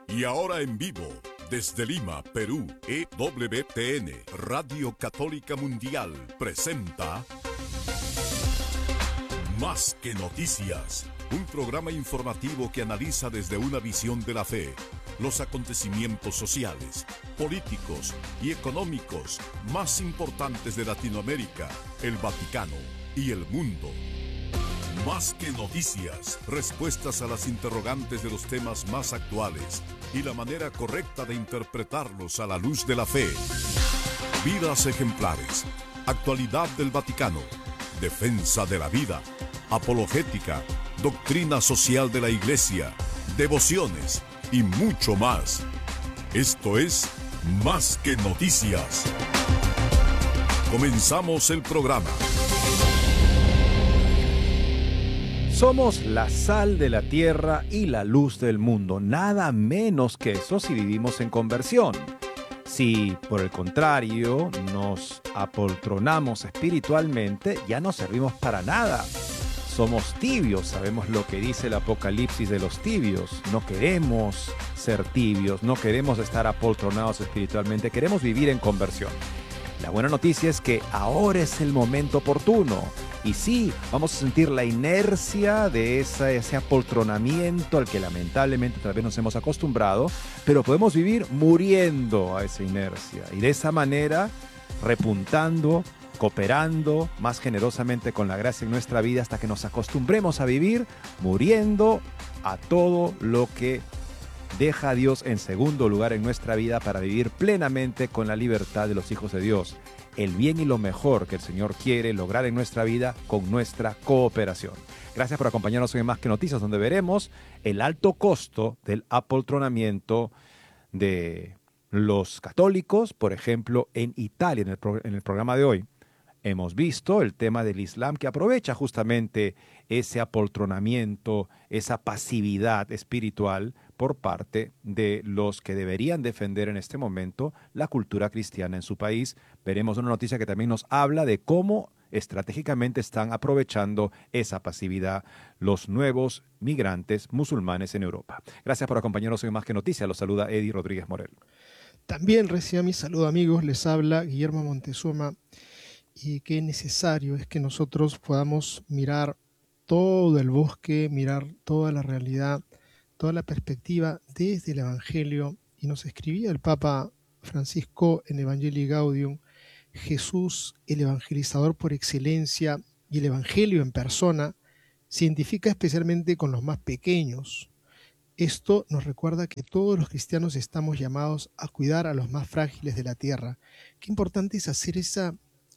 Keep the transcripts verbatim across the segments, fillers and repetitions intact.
Y ahora en vivo, desde Lima, Perú, E W T N, Radio Católica Mundial, presenta Más que Noticias, un programa informativo que analiza desde una visión de la fe los acontecimientos sociales, políticos y económicos más importantes de Latinoamérica, el Vaticano y el mundo. Más que noticias, respuestas a las interrogantes de los temas más actuales y la manera correcta de interpretarlos a la luz de la fe. Vidas ejemplares, actualidad del Vaticano, defensa de la vida, apologética, doctrina social de la Iglesia, devociones y mucho más. Esto es Más que Noticias. Comenzamos el programa. Somos la sal de la tierra y la luz del mundo, nada menos que eso si vivimos en conversión. Si, por el contrario, nos apoltronamos espiritualmente, ya no servimos para nada. Somos tibios, sabemos lo que dice el Apocalipsis de los tibios. No queremos ser tibios, no queremos estar apoltronados espiritualmente, queremos vivir en conversión. La buena noticia es que ahora es el momento oportuno. Y sí, vamos a sentir la inercia de esa, ese apoltronamiento al que lamentablemente tal vez nos hemos acostumbrado, pero podemos vivir muriendo a esa inercia y de esa manera repuntando, cooperando más generosamente con la gracia en nuestra vida hasta que nos acostumbremos a vivir muriendo a todo lo que deja a Dios en segundo lugar en nuestra vida para vivir plenamente con la libertad de los hijos de Dios. El bien y lo mejor que el Señor quiere lograr en nuestra vida con nuestra cooperación. Gracias por acompañarnos hoy en Más que Noticias, donde veremos el alto costo del apoltronamiento de los católicos, por ejemplo, en Italia, en el, pro- en el programa de hoy. Hemos visto el tema del Islam que aprovecha justamente ese apoltronamiento, esa pasividad espiritual por parte de los que deberían defender en este momento la cultura cristiana en su país. Veremos una noticia que también nos habla de cómo estratégicamente están aprovechando esa pasividad los nuevos migrantes musulmanes en Europa. Gracias por acompañarnos en Más que Noticias. Los saluda Eddie Rodríguez Morel. También reciba mi saludo, amigos. Les habla Guillermo Montezuma. Y qué necesario es que nosotros podamos mirar todo el bosque, mirar toda la realidad, toda la perspectiva desde el Evangelio. Y nos escribía el Papa Francisco en Evangelii Gaudium: Jesús, el evangelizador por excelencia, y el Evangelio en persona, se identifica especialmente con los más pequeños. Esto nos recuerda que todos los cristianos estamos llamados a cuidar a los más frágiles de la tierra. Qué importante es hacer esa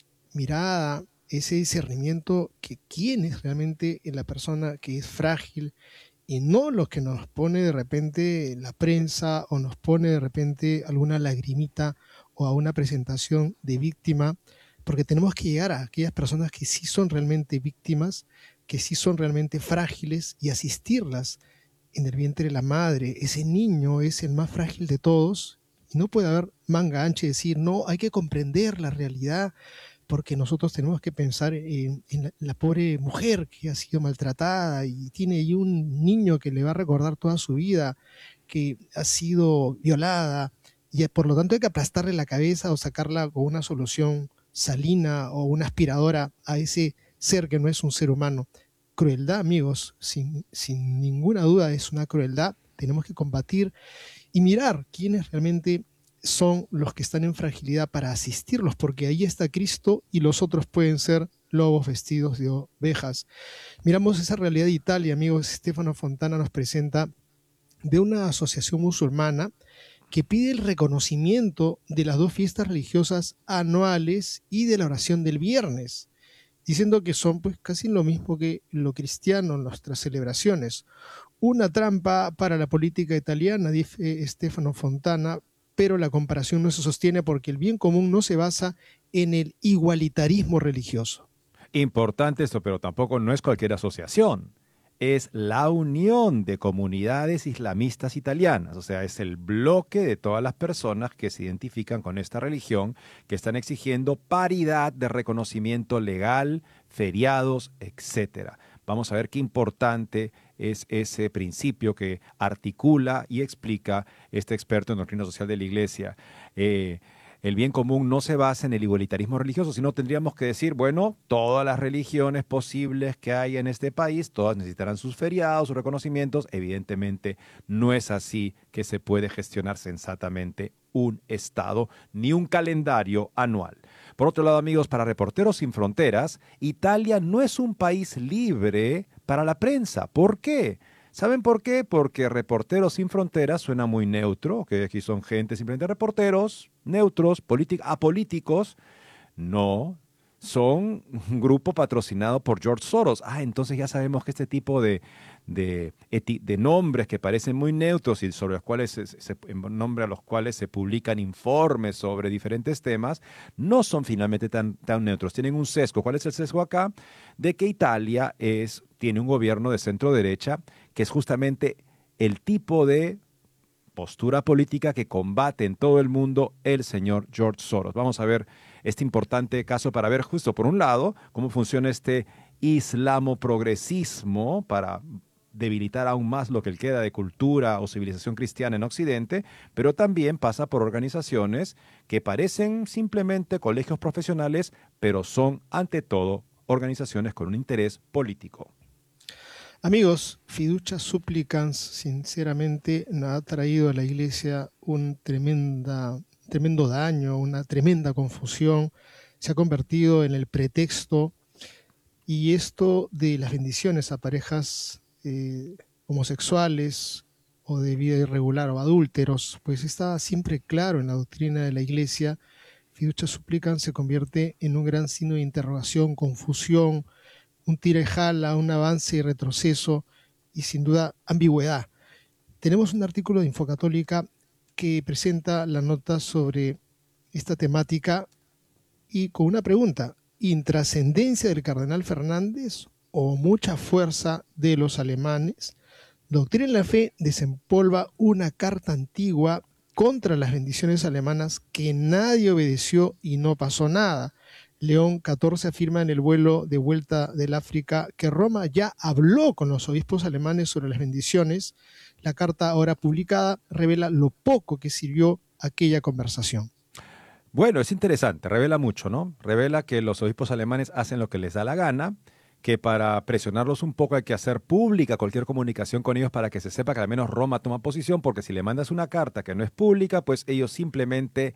mirada, ese discernimiento que quién es realmente la persona que es frágil y no lo que nos pone de repente la prensa o nos pone de repente alguna lagrimita o a una presentación de víctima, porque tenemos que llegar a aquellas personas que sí son realmente víctimas, que sí son realmente frágiles y asistirlas en el vientre de la madre. Ese niño es el más frágil de todos y no puede haber manga ancha y decir, no, hay que comprender la realidad, porque nosotros tenemos que pensar en, en la, la pobre mujer que ha sido maltratada y tiene ahí un niño que le va a recordar toda su vida, que ha sido violada, y por lo tanto hay que aplastarle la cabeza o sacarla con una solución salina o una aspiradora a ese ser que no es un ser humano. Crueldad, amigos, sin, sin ninguna duda es una crueldad. Tenemos que combatir y mirar quiénes realmente son los que están en fragilidad para asistirlos, porque ahí está Cristo y los otros pueden ser lobos vestidos de ovejas. Miramos esa realidad de Italia, amigos. Stefano Fontana nos presenta de una asociación musulmana que pide el reconocimiento de las dos fiestas religiosas anuales y de la oración del viernes, diciendo que son pues casi lo mismo que lo cristiano en nuestras celebraciones. Una trampa para la política italiana, dice Stefano Fontana, pero la comparación no se sostiene porque el bien común no se basa en el igualitarismo religioso. Importante esto, pero tampoco no es cualquier asociación. Es la unión de comunidades islamistas italianas, o sea, es el bloque de todas las personas que se identifican con esta religión, que están exigiendo paridad de reconocimiento legal, feriados, etcétera. Vamos a ver qué importante es ese principio que articula y explica este experto en doctrina social de la Iglesia. Eh, el bien común no se basa en el igualitarismo religioso, sino tendríamos que decir, bueno, todas las religiones posibles que hay en este país, todas necesitarán sus feriados, sus reconocimientos. Evidentemente no es así que se puede gestionar sensatamente un Estado ni un calendario anual. Por otro lado, amigos, para Reporteros Sin Fronteras, Italia no es un país libre para la prensa. ¿Por qué? ¿Saben por qué? Porque Reporteros Sin Fronteras suena muy neutro, que aquí son gente simplemente reporteros, neutros, apolíticos. No, son un grupo patrocinado por George Soros. Ah, entonces ya sabemos que este tipo de, de, de nombres que parecen muy neutros y sobre los cuales se, se, en nombre a los cuales se publican informes sobre diferentes temas, no son finalmente tan, tan neutros. Tienen un sesgo. ¿Cuál es el sesgo acá? De que Italia es, tiene un gobierno de centro derecha que es justamente el tipo de postura política que combate en todo el mundo el señor George Soros. Vamos a ver este importante caso para ver justo por un lado cómo funciona este islamo-progresismo para debilitar aún más lo que queda de cultura o civilización cristiana en Occidente, pero también pasa por organizaciones que parecen simplemente colegios profesionales, pero son ante todo organizaciones con un interés político. Amigos, Fiducia Supplicans sinceramente ha traído a la Iglesia un tremenda, tremendo daño, una tremenda confusión. Se ha convertido en el pretexto, y esto de las bendiciones a parejas eh, homosexuales o de vida irregular o adúlteros, pues está siempre claro en la doctrina de la Iglesia. Fiducia Supplicans se convierte en un gran signo de interrogación, confusión, un tira y jala, un avance y retroceso y sin duda ambigüedad. Tenemos un artículo de Infocatólica que presenta la nota sobre esta temática y con una pregunta: ¿intrascendencia del cardenal Fernández o mucha fuerza de los alemanes? Doctrina en la Fe desempolva una carta antigua contra las bendiciones alemanas que nadie obedeció y no pasó nada. León catorce afirma en el vuelo de vuelta del África que Roma ya habló con los obispos alemanes sobre las bendiciones. La carta ahora publicada revela lo poco que sirvió aquella conversación. Bueno, es interesante, revela mucho, ¿no? Revela que los obispos alemanes hacen lo que les da la gana, que para presionarlos un poco hay que hacer pública cualquier comunicación con ellos para que se sepa que al menos Roma toma posición, porque si le mandas una carta que no es pública, pues ellos simplemente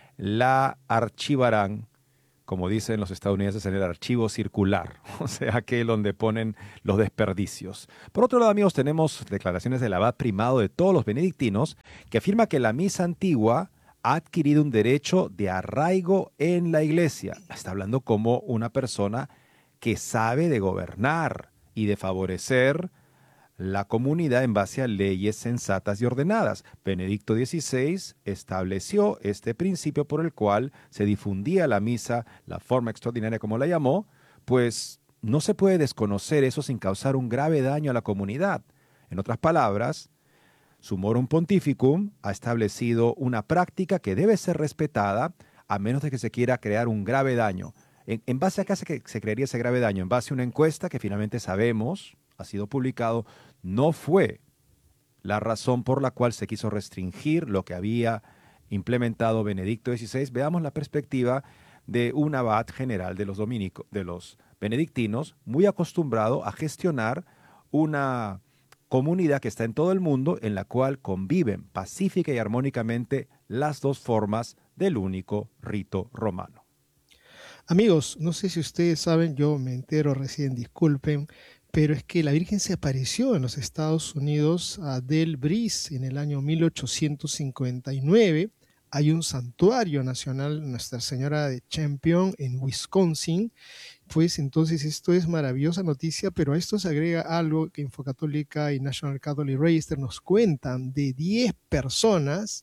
la archivarán, como dicen los estadounidenses, en el archivo circular, o sea, aquel donde ponen los desperdicios. Por otro lado, amigos, tenemos declaraciones del abad primado de todos los benedictinos, que afirma que la misa antigua ha adquirido un derecho de arraigo en la Iglesia. Está hablando como una persona que sabe de gobernar y de favorecer la comunidad en base a leyes sensatas y ordenadas. Benedicto dieciséis estableció este principio por el cual se difundía la misa, la forma extraordinaria como la llamó, pues no se puede desconocer eso sin causar un grave daño a la comunidad. En otras palabras, Summorum Pontificum ha establecido una práctica que debe ser respetada a menos de que se quiera crear un grave daño. ¿En, en base a qué se, se crearía ese grave daño? En base a una encuesta que finalmente sabemos, ha sido publicado, no fue la razón por la cual se quiso restringir lo que había implementado Benedicto dieciséis. Veamos la perspectiva de un abad general de los, dominico, de los benedictinos, muy acostumbrado a gestionar una comunidad que está en todo el mundo, en la cual conviven pacífica y armónicamente las dos formas del único rito romano. Amigos, no sé si ustedes saben, yo me entero recién, disculpen, pero es que la Virgen se apareció en los Estados Unidos a Del Bris en el año mil ochocientos cincuenta y nueve. Hay un santuario nacional, Nuestra Señora de Champion, en Wisconsin. Pues entonces esto es maravillosa noticia, pero a esto se agrega algo que Infocatólica y National Catholic Register nos cuentan de diez personas,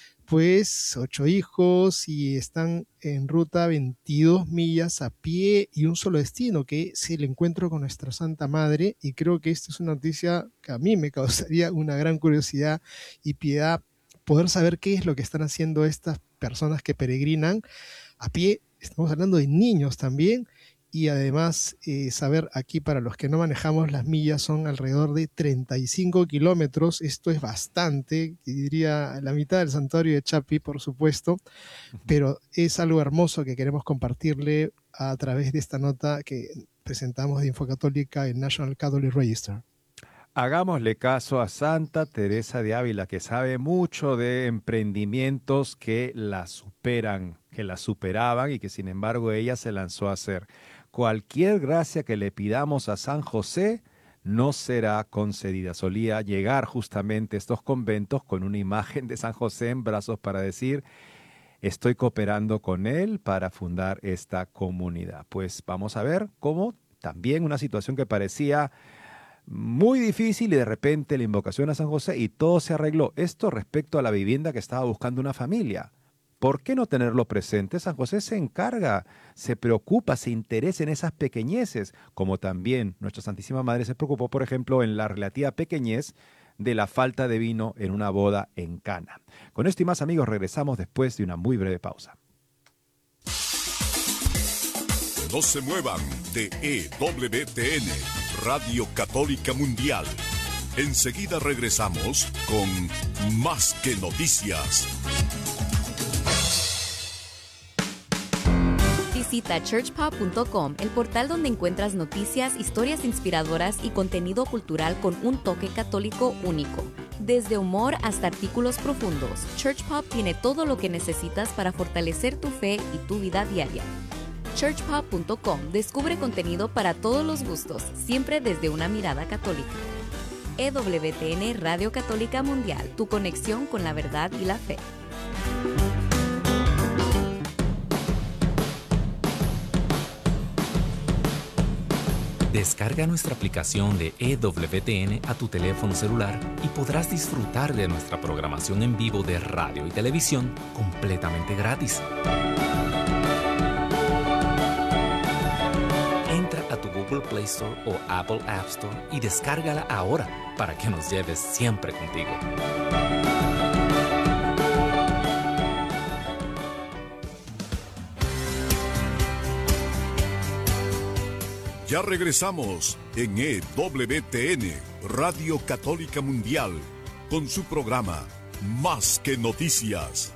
pues ocho hijos, y están en ruta veintidós millas a pie y un solo destino, que es el encuentro con nuestra Santa Madre. Y creo que esta es una noticia que a mí me causaría una gran curiosidad y piedad poder saber qué es lo que están haciendo estas personas que peregrinan a pie. Estamos hablando de niños también, y además eh, saber aquí para los que no manejamos las millas son alrededor de treinta y cinco kilómetros. Esto es bastante, diría la mitad del santuario de Chapi, por supuesto, pero es algo hermoso que queremos compartirle a través de esta nota que presentamos de Infocatólica en National Catholic Register. Hagámosle caso a Santa Teresa de Ávila, que sabe mucho de emprendimientos que la superan, que la superaban y que sin embargo ella se lanzó a hacer. Cualquier gracia que le pidamos a San José no será concedida. Solía llegar justamente a estos conventos con una imagen de San José en brazos para decir: estoy cooperando con él para fundar esta comunidad. Pues vamos a ver cómo también una situación que parecía muy difícil y de repente la invocación a San José y todo se arregló. Esto respecto a la vivienda que estaba buscando una familia. ¿Por qué no tenerlo presente? San José se encarga, se preocupa, se interesa en esas pequeñeces, como también nuestra Santísima Madre se preocupó, por ejemplo, en la relativa pequeñez de la falta de vino en una boda en Cana. Con esto y más, amigos, regresamos después de una muy breve pausa. No se muevan de E W T N, Radio Católica Mundial. Enseguida regresamos con Más que Noticias. Visita church pop punto com, el portal donde encuentras noticias, historias inspiradoras y contenido cultural con un toque católico único. Desde humor hasta artículos profundos, Church Pop tiene todo lo que necesitas para fortalecer tu fe y tu vida diaria. church pop punto com descubre contenido para todos los gustos, siempre desde una mirada católica. E W T N Radio Católica Mundial, tu conexión con la verdad y la fe. Descarga nuestra aplicación de E W T N a tu teléfono celular y podrás disfrutar de nuestra programación en vivo de radio y televisión completamente gratis. Entra a tu Google Play Store o Apple App Store y descárgala ahora para que nos lleves siempre contigo. Ya regresamos en E W T N, Radio Católica Mundial, con su programa Más que Noticias.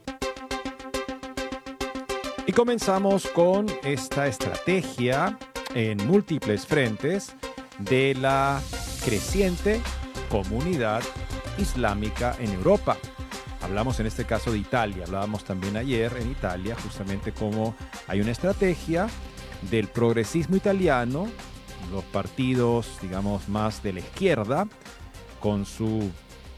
Y comenzamos con esta estrategia en múltiples frentes de la creciente comunidad islámica en Europa. Hablamos en este caso de Italia, hablábamos también ayer en Italia justamente cómo hay una estrategia del progresismo italiano, los partidos, digamos, más de la izquierda, con su mm,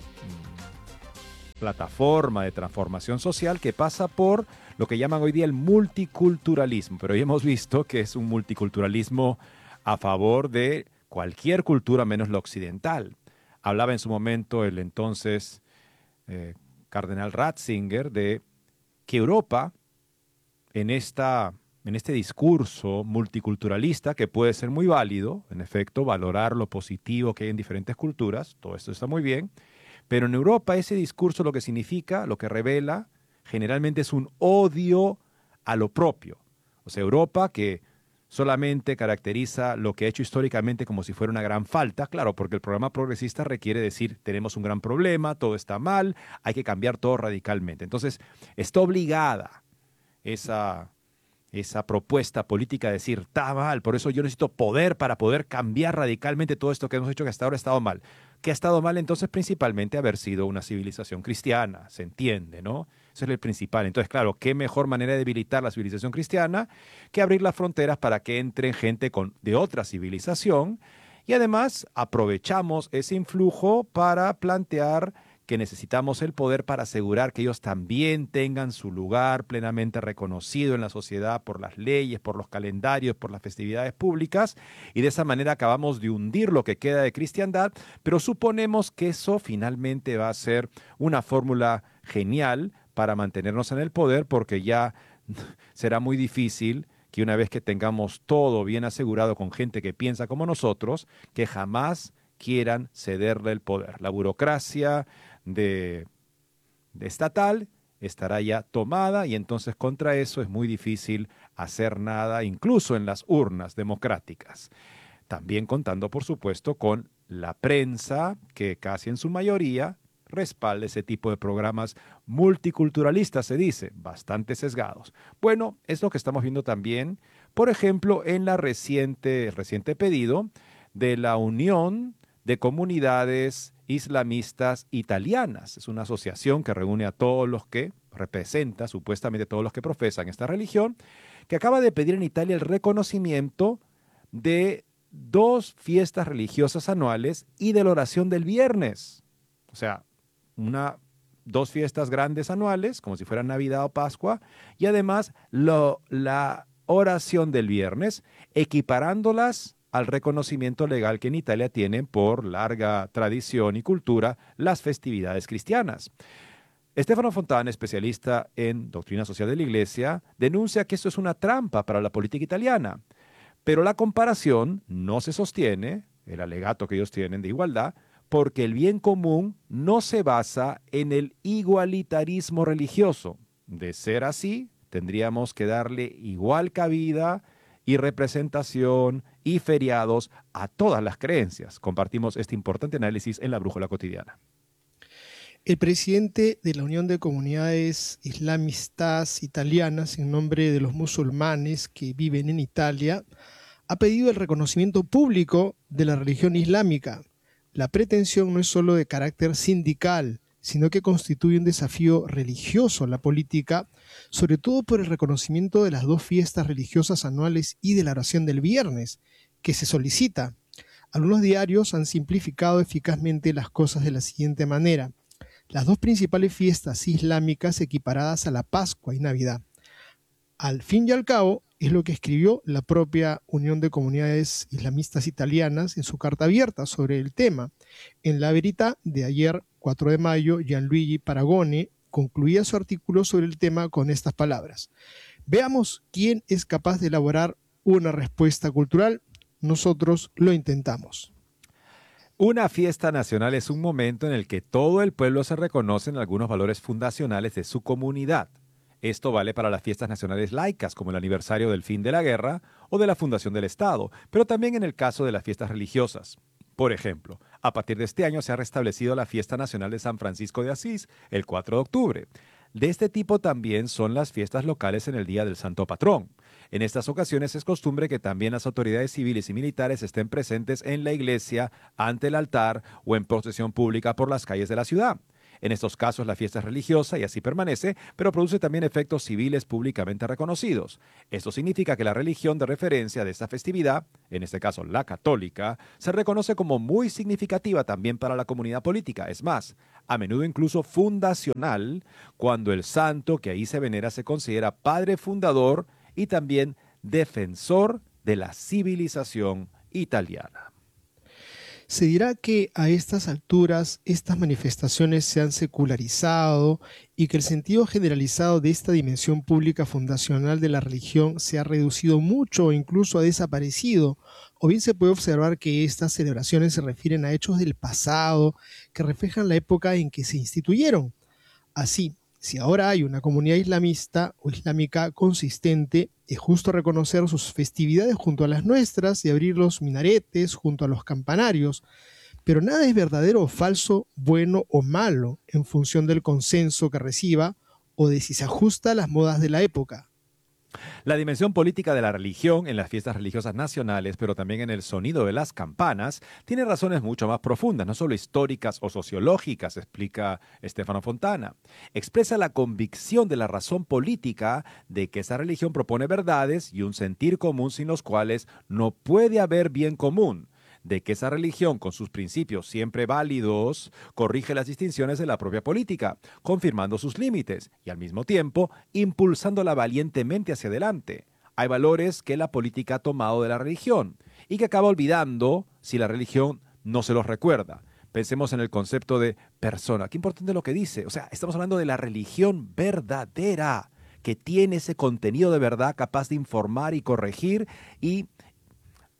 plataforma de transformación social que pasa por lo que llaman hoy día el multiculturalismo. Pero hoy hemos visto que es un multiculturalismo a favor de cualquier cultura menos la occidental. Hablaba en su momento el entonces eh, cardenal Ratzinger de que Europa, en esta... en este discurso multiculturalista, que puede ser muy válido, en efecto, valorar lo positivo que hay en diferentes culturas, todo esto está muy bien, pero en Europa ese discurso lo que significa, lo que revela, generalmente es un odio a lo propio. O sea, Europa que solamente caracteriza lo que ha hecho históricamente como si fuera una gran falta, claro, porque el programa progresista requiere decir, tenemos un gran problema, todo está mal, hay que cambiar todo radicalmente. Entonces, está obligada esa... esa propuesta política de decir, está mal, por eso yo necesito poder para poder cambiar radicalmente todo esto que hemos hecho que hasta ahora ha estado mal. ¿Qué ha estado mal entonces? Principalmente haber sido una civilización cristiana, se entiende, ¿no? Ese es el principal. Entonces, claro, ¿qué mejor manera de debilitar la civilización cristiana que abrir las fronteras para que entren gente con, de otra civilización? Y además aprovechamos ese influjo para plantear que necesitamos el poder para asegurar que ellos también tengan su lugar plenamente reconocido en la sociedad por las leyes, por los calendarios, por las festividades públicas, y de esa manera acabamos de hundir lo que queda de cristiandad, pero suponemos que eso finalmente va a ser una fórmula genial para mantenernos en el poder, porque ya será muy difícil que una vez que tengamos todo bien asegurado con gente que piensa como nosotros, que jamás quieran cederle el poder. La burocracia De, de estatal estará ya tomada y entonces contra eso es muy difícil hacer nada, incluso en las urnas democráticas. También contando, por supuesto, con la prensa, que casi en su mayoría respalda ese tipo de programas multiculturalistas, se dice, bastante sesgados. Bueno, es lo que estamos viendo también, por ejemplo, en la reciente, reciente pedido de la Unión de Comunidades Islamistas Italianas. Es una asociación que reúne a todos los que representa, supuestamente todos los que profesan esta religión, que acaba de pedir en Italia el reconocimiento de dos fiestas religiosas anuales y de la oración del viernes. O sea, una, dos fiestas grandes anuales, como si fueran Navidad o Pascua, y además lo, la oración del viernes, equiparándolas al reconocimiento legal que en Italia tienen por larga tradición y cultura las festividades cristianas. Stefano Fontana, especialista en doctrina social de la Iglesia, denuncia que esto es una trampa para la política italiana, pero la comparación no se sostiene, el alegato que ellos tienen de igualdad, porque el bien común no se basa en el igualitarismo religioso. De ser así, tendríamos que darle igual cabida y representación y feriados a todas las creencias. Compartimos este importante análisis en la Brújula Cotidiana. El presidente de la Unión de Comunidades Islamistas Italianas, en nombre de los musulmanes que viven en Italia, ha pedido el reconocimiento público de la religión islámica. La pretensión no es solo de carácter sindical, sino que constituye un desafío religioso a la política, sobre todo por el reconocimiento de las dos fiestas religiosas anuales y de la oración del viernes, que se solicita. Algunos diarios han simplificado eficazmente las cosas de la siguiente manera: las dos principales fiestas islámicas equiparadas a la Pascua y Navidad. Al fin y al cabo, es lo que escribió la propia Unión de Comunidades Islamistas Italianas en su carta abierta sobre el tema. En La Verità de ayer, cuatro de mayo, Gianluigi Paragone concluía su artículo sobre el tema con estas palabras: veamos quién es capaz de elaborar una respuesta cultural. Nosotros lo intentamos. Una fiesta nacional es un momento en el que todo el pueblo se reconoce en algunos valores fundacionales de su comunidad. Esto vale para las fiestas nacionales laicas, como el aniversario del fin de la guerra o de la fundación del Estado, pero también en el caso de las fiestas religiosas. Por ejemplo, a partir de este año se ha restablecido la fiesta nacional de San Francisco de Asís, el cuatro de octubre. De este tipo también son las fiestas locales en el Día del Santo Patrón. En estas ocasiones es costumbre que también las autoridades civiles y militares estén presentes en la iglesia, ante el altar o en procesión pública por las calles de la ciudad. En estos casos la fiesta es religiosa y así permanece, pero produce también efectos civiles públicamente reconocidos. Esto significa que la religión de referencia de esta festividad, en este caso la católica, se reconoce como muy significativa también para la comunidad política. Es más, a menudo incluso fundacional, cuando el santo que ahí se venera se considera padre fundador y también defensor de la civilización italiana. Se dirá que a estas alturas estas manifestaciones se han secularizado y que el sentido generalizado de esta dimensión pública fundacional de la religión se ha reducido mucho o incluso ha desaparecido, o bien se puede observar que estas celebraciones se refieren a hechos del pasado que reflejan la época en que se instituyeron. Así, si ahora hay una comunidad islamista o islámica consistente, es justo reconocer sus festividades junto a las nuestras y abrir los minaretes junto a los campanarios. Pero nada es verdadero o falso, bueno o malo, en función del consenso que reciba o de si se ajusta a las modas de la época. La dimensión política de la religión en las fiestas religiosas nacionales, pero también en el sonido de las campanas, tiene razones mucho más profundas, no solo históricas o sociológicas, explica Stefano Fontana. Expresa la convicción de la razón política de que esa religión propone verdades y un sentir común sin los cuales no puede haber bien común, de que esa religión, con sus principios siempre válidos, corrige las distinciones de la propia política, confirmando sus límites y al mismo tiempo impulsándola valientemente hacia adelante. Hay valores que la política ha tomado de la religión y que acaba olvidando si la religión no se los recuerda. Pensemos en el concepto de persona. Qué importante lo que dice. O sea, estamos hablando de la religión verdadera, que tiene ese contenido de verdad capaz de informar y corregir y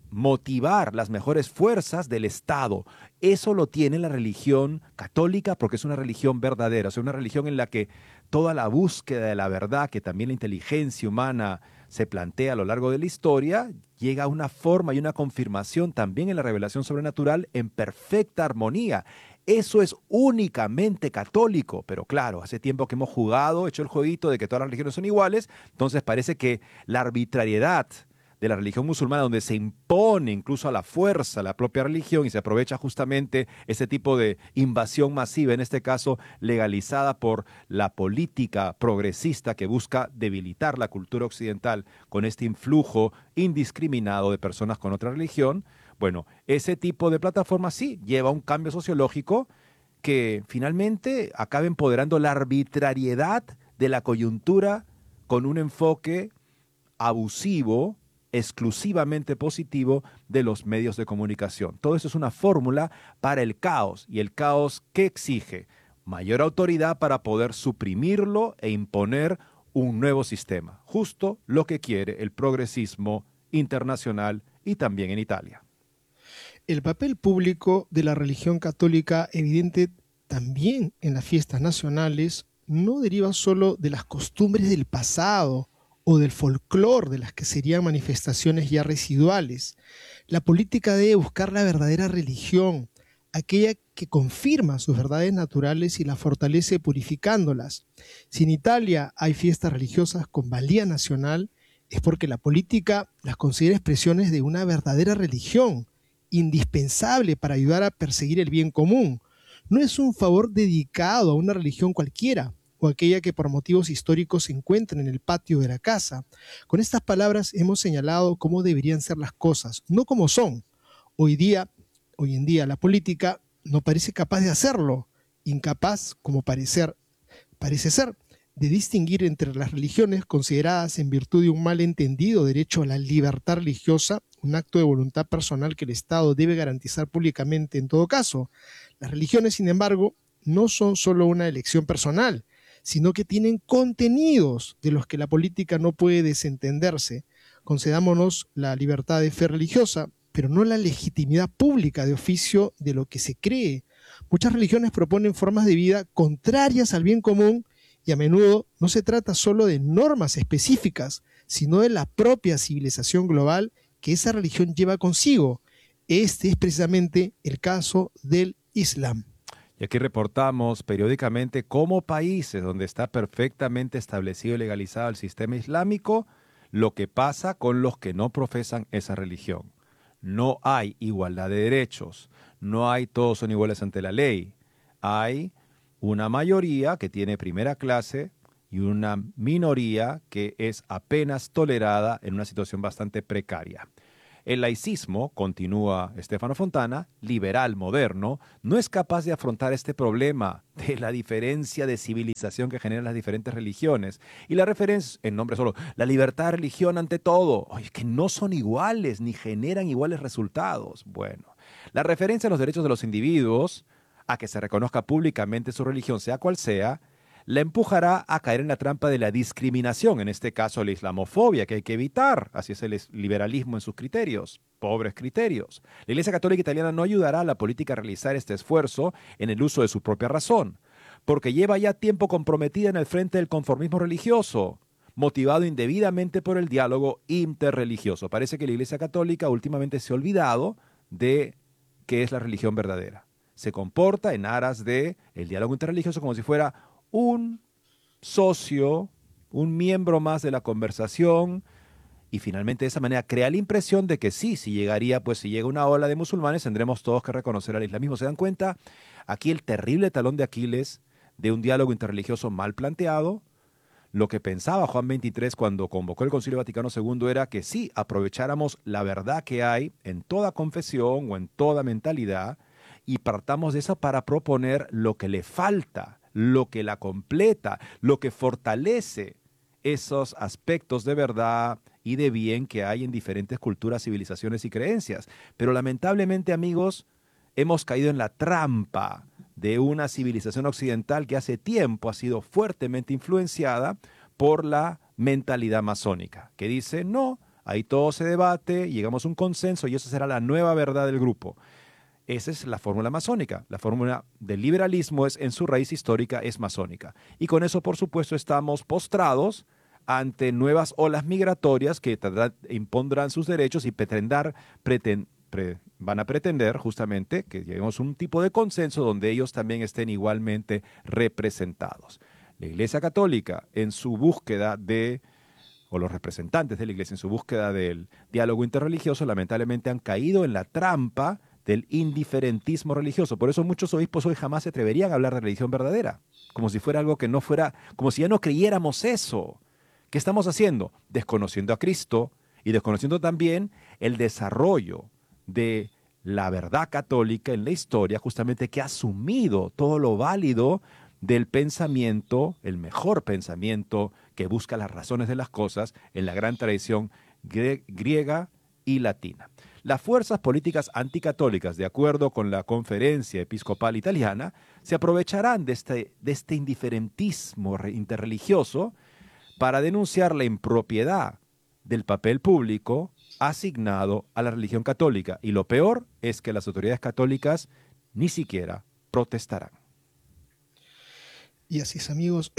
motivar las mejores fuerzas del Estado. Eso lo tiene la religión católica porque es una religión verdadera, o sea, una religión en la que toda la búsqueda de la verdad, que también la inteligencia humana se plantea a lo largo de la historia, llega a una forma y una confirmación también en la revelación sobrenatural en perfecta armonía. Eso es únicamente católico, pero claro, hace tiempo que hemos jugado, hecho el jueguito de que todas las religiones son iguales, entonces parece que la arbitrariedad de la religión musulmana, donde se impone incluso a la fuerza la propia religión y se aprovecha justamente ese tipo de invasión masiva, en este caso legalizada por la política progresista que busca debilitar la cultura occidental con este influjo indiscriminado de personas con otra religión. Bueno, ese tipo de plataforma sí lleva a un cambio sociológico que finalmente acaba empoderando la arbitrariedad de la coyuntura con un enfoque abusivo, exclusivamente positivo de los medios de comunicación. Todo eso es una fórmula para el caos. ¿Y el caos qué exige? Mayor autoridad para poder suprimirlo e imponer un nuevo sistema. Justo lo que quiere el progresismo internacional y también en Italia. El papel público de la religión católica, evidente también en las fiestas nacionales, no deriva solo de las costumbres del pasado o del folclore de las que serían manifestaciones ya residuales. La política debe buscar la verdadera religión, aquella que confirma sus verdades naturales y las fortalece purificándolas. Si en Italia hay fiestas religiosas con valía nacional, es porque la política las considera expresiones de una verdadera religión, indispensable para ayudar a perseguir el bien común. No es un favor dedicado a una religión cualquiera, o aquella que por motivos históricos se encuentra en el patio de la casa. Con estas palabras hemos señalado cómo deberían ser las cosas, no como son. Hoy día, hoy en día la política no parece capaz de hacerlo, incapaz, como parecer, parece ser, de distinguir entre las religiones consideradas en virtud de un malentendido derecho a la libertad religiosa, un acto de voluntad personal que el Estado debe garantizar públicamente en todo caso. Las religiones, sin embargo, no son solo una elección personal, sino que tienen contenidos de los que la política no puede desentenderse. Concedámonos la libertad de fe religiosa, pero no la legitimidad pública de oficio de lo que se cree. Muchas religiones proponen formas de vida contrarias al bien común y a menudo no se trata solo de normas específicas, sino de la propia civilización global que esa religión lleva consigo. Este es precisamente el caso del Islam. Y aquí reportamos periódicamente cómo países donde está perfectamente establecido y legalizado el sistema islámico, lo que pasa con los que no profesan esa religión. No hay igualdad de derechos, no hay todos son iguales ante la ley. Hay una mayoría que tiene primera clase y una minoría que es apenas tolerada en una situación bastante precaria. El laicismo, continúa Stefano Fontana, liberal moderno, no es capaz de afrontar este problema de la diferencia de civilización que generan las diferentes religiones. Y la referencia, en nombre solo, la libertad de religión ante todo. Oye, que no son iguales ni generan iguales resultados. Bueno, la referencia a los derechos de los individuos, a que se reconozca públicamente su religión, sea cual sea, la empujará a caer en la trampa de la discriminación, en este caso la islamofobia, que hay que evitar. Así es el liberalismo en sus criterios, pobres criterios. La Iglesia Católica Italiana no ayudará a la política a realizar este esfuerzo en el uso de su propia razón, porque lleva ya tiempo comprometida en el frente del conformismo religioso, motivado indebidamente por el diálogo interreligioso. Parece que la Iglesia Católica últimamente se ha olvidado de qué es la religión verdadera. Se comporta en aras del diálogo interreligioso como si fuera un socio, un miembro más de la conversación, y finalmente de esa manera crea la impresión de que sí, si llegaría, pues si llega una ola de musulmanes, tendremos todos que reconocer al islamismo. ¿Se dan cuenta? Aquí el terrible talón de Aquiles de un diálogo interreligioso mal planteado. Lo que pensaba Juan veintitrés cuando convocó el Concilio Vaticano segundo era que sí, aprovecháramos la verdad que hay en toda confesión o en toda mentalidad y partamos de eso para proponer lo que le falta, lo que la completa, lo que fortalece esos aspectos de verdad y de bien que hay en diferentes culturas, civilizaciones y creencias. Pero lamentablemente, amigos, hemos caído en la trampa de una civilización occidental que hace tiempo ha sido fuertemente influenciada por la mentalidad masónica, que dice, no, ahí todo se debate, llegamos a un consenso y eso será la nueva verdad del grupo. Esa es la fórmula masónica. La fórmula del liberalismo es, en su raíz histórica, es masónica. Y con eso, por supuesto, estamos postrados ante nuevas olas migratorias que tendrán, impondrán sus derechos y pretendar, preten, pre, van a pretender justamente que lleguemos a un tipo de consenso donde ellos también estén igualmente representados. La Iglesia Católica, en su búsqueda de, o los representantes de la Iglesia en su búsqueda del diálogo interreligioso, lamentablemente han caído en la trampa del indiferentismo religioso. Por eso muchos obispos hoy jamás se atreverían a hablar de religión verdadera, como si fuera algo que no fuera, como si ya no creyéramos eso. ¿Qué estamos haciendo? Desconociendo a Cristo y desconociendo también el desarrollo de la verdad católica en la historia, justamente que ha asumido todo lo válido del pensamiento, el mejor pensamiento que busca las razones de las cosas en la gran tradición grie- griega y latina. Las fuerzas políticas anticatólicas, de acuerdo con la Conferencia Episcopal Italiana, se aprovecharán de este, de este indiferentismo interreligioso para denunciar la impropiedad del papel público asignado a la religión católica. Y lo peor es que las autoridades católicas ni siquiera protestarán. Y así es, amigos.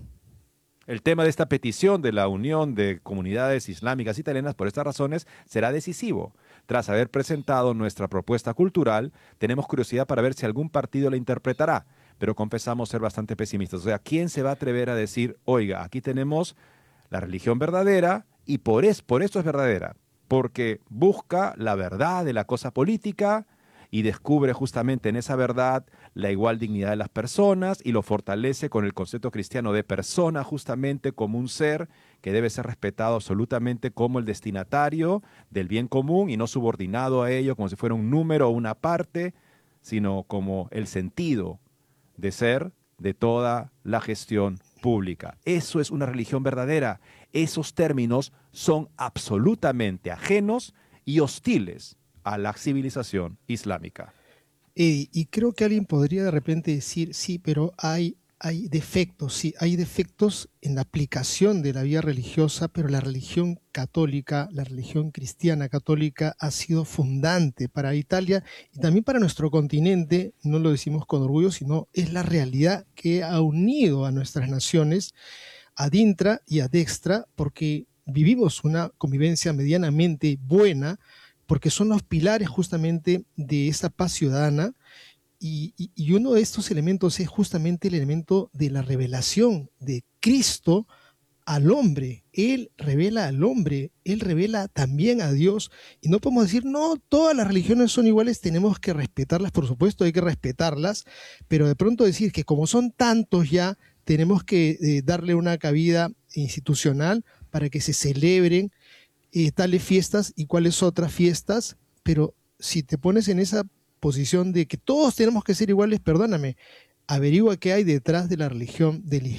El tema de esta petición de la Unión de Comunidades Islámicas Italianas, por estas razones, será decisivo. Tras haber presentado nuestra propuesta cultural, tenemos curiosidad para ver si algún partido la interpretará, pero confesamos ser bastante pesimistas. O sea, ¿quién se va a atrever a decir, oiga, aquí tenemos la religión verdadera y por, es, por eso es verdadera? Porque busca la verdad de la cosa política y descubre justamente en esa verdad la igual dignidad de las personas y lo fortalece con el concepto cristiano de persona justamente como un ser que debe ser respetado absolutamente como el destinatario del bien común y no subordinado a ello como si fuera un número o una parte, sino como el sentido de ser de toda la gestión pública. Eso es una religión verdadera. Esos términos son absolutamente ajenos y hostiles a la civilización islámica. Eh, y creo que alguien podría de repente decir, sí, pero hay, hay defectos, sí, hay defectos en la aplicación de la vida religiosa, pero la religión católica, la religión cristiana católica ha sido fundante para Italia y también para nuestro continente, no lo decimos con orgullo, sino es la realidad que ha unido a nuestras naciones ad intra y ad extra, porque vivimos una convivencia medianamente buena, porque son los pilares justamente de esa paz ciudadana y, y, y uno de estos elementos es justamente el elemento de la revelación de Cristo al hombre. Él revela al hombre, Él revela también a Dios y no podemos decir, no, todas las religiones son iguales, tenemos que respetarlas, por supuesto hay que respetarlas, pero de pronto decir que como son tantos ya, tenemos que eh, darle una cabida institucional para que se celebren Eh, tales fiestas y cuáles otras fiestas, pero si te pones en esa posición de que todos tenemos que ser iguales, perdóname, averigua qué hay detrás de la religión del,